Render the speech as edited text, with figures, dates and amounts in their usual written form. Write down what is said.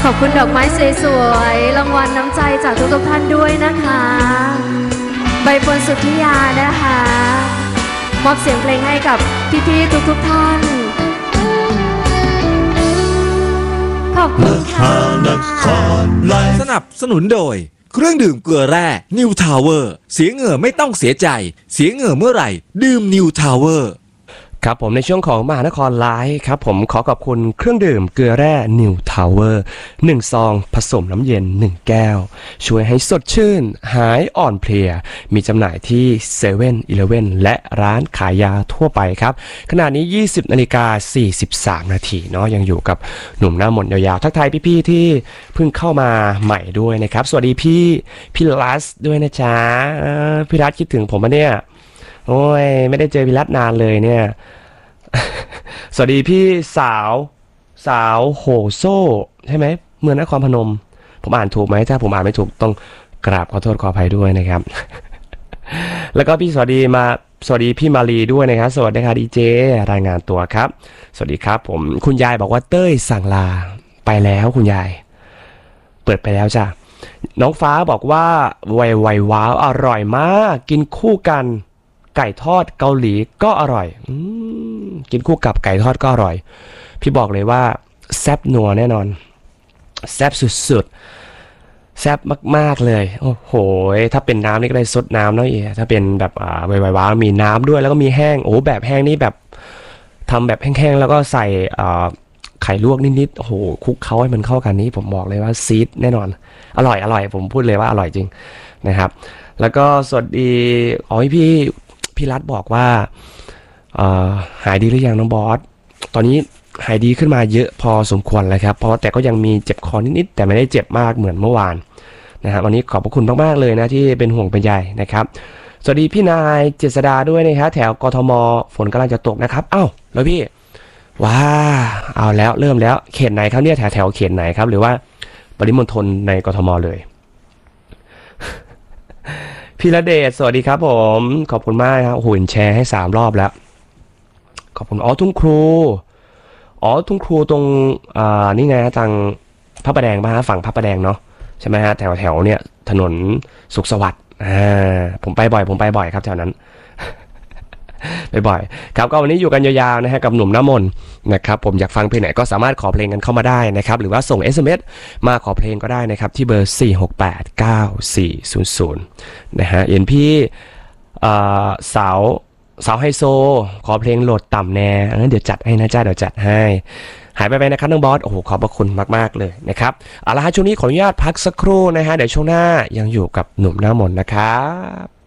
อบคุณดอกไม้สวยๆรางวัลน้ำใจจากทุกท่านด้วยนะคะใบเฟิร์นสุทธิยานะคะมอบเสียงเพลงให้กับพี่ๆทุกท่านขอบคุณค่ะสนับสนุนโดยเครื่องดื่มเกลือแร่นิวทาวเวอร์เสียเหงื่อไม่ต้องเสียใจเสียเหงื่อเมื่อไหร่ดื่มนิวทาวเวอร์ครับผมในช่วงของมหานครไลฟ์ครับผมขอขอบคุณเครื่องดื่มเกลือแร่นิวทาวเวอร์1ซองผสมน้ำเย็น1แก้วช่วยให้สดชื่นหายอ่อนเพลียมีจำหน่ายที่7 e เ e ่ e และร้านขายยาทั่วไปครับขณะนี้ 20:43 นาทีเนาะยังอยู่กับหนุ่มหน้ามนต์ยาวๆทักทายพี่ๆที่เพิ่งเข้ามาใหม่ด้วยนะครับสวัสดีพี่รัสด้วยนะจ๊ะพี่รัสคิดถึงผมปะเนี่ยโอ้ยไม่ได้เจอพี่รัตนานเลยเนี่ย สวัสดีพี่สาวโหโซ่ใช่ไหมเมืองนครพนมผมอ่านถูกไหมถ้าผมอ่านไม่ถูกต้องกราบขอโทษขออภัยด้วยนะครับ แล้วก็พี่สวัสดีพี่มาลีด้วยนะครับสวัสดีครับดีเจรายงานตัวครับสวัสดีครับผมคุณยายบอกว่าเต้ยสั่งลาไปแล้วคุณยายเปิดไปแล้วจ้ะน้องฟ้าบอกว่าไวว้าวอร่อยมากกินคู่กันไก่ทอดเกาหลีก็อร่อยกินคู่กับไก่ทอดก็อร่อยพี่บอกเลยว่าแซ่บนัวแน่นอนแซ่บสุดๆแซ่บมากๆเลยโอ้โหถ้าเป็นน้ำนี่ก็ได้ซดน้ำเนาะถ้าเป็นแบบไวว้าวมีน้ำด้วยแล้วก็มีแห้งโอ้แบบแห้งนี่แบบทำแบบแห้งๆแล้วก็ใส่ไข่ลวกนิดๆโอ้โหคลุกเคล้าให้มันเข้ากันนี้ผมบอกเลยว่าซีดแน่นอนอร่อยผมพูดเลยว่าอร่อยจริงนะครับแล้วก็สวัสดีพี่รัฐบอกว่าหายดีหรือยังน้องบอสตอนนี้หายดีขึ้นมาเยอะพอสมควรแล้วครับเพราะแต่ก็ยังมีเจ็บคอนิดๆแต่ไม่ได้เจ็บมากเหมือนเมื่อวานนะครับวันนี้ขอบพระคุณมากๆเลยนะที่เป็นห่วงเป็นใยนะครับสวัสดีพี่นายเจษดาด้วยนะครับแถวกทมฝนกำลังจะตกนะครับอ้าวแล้วพี่ว้าเอาแล้วเริ่มแล้วเขตไหนครับเนี่ยแถวเขตไหนครับหรือว่าปริมณฑลในกทมเลยพี่ระเดชสวัสดีครับผมขอบคุณมากครับโอ้โหแชร์ให้3 รอบแล้วขอบคุณทุ่งครูทุ่งครูตรงนี่ไงทางพระประแดงมาฝั่งพระประแดงเนาะใช่ไหมฮะแถวเนี่ยถนนสุขสวัสดิ์ผมไปบ่อยครับแถวนั้น ไปบ่อยครับก็วันนี้อยู่กันยาวๆนะฮะกับหนุ่มน้ำมนต์นะครับผมอยากฟังเพลงไหนก็สามารถขอเพลงกันเข้ามาได้นะครับหรือว่าส่ง SMS มาขอเพลงก็ได้นะครับที่เบอร์4689400นะฮะเอ็นพี่สาวไฮโซขอเพลงโหลดต่ำแน่เดี๋ยวจัดให้นะจ้าเดี๋ยวจัดให้หายไปนะครับน้องบอสโอ้โหขอบพระคุณมากๆเลยนะครับเอาละฮะช่วงนี้ขออนุญาตพักสักครู่นะฮะเดี๋ยวช่วงหน้ายังอยู่กับหนุ่มน้ำมนต์นะครับ